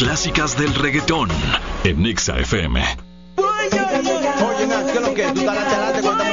clásicas del reggaetón en Nexa FM. Oye, Nath, ¿qué es lo que? ¿Tú estás adelante con esta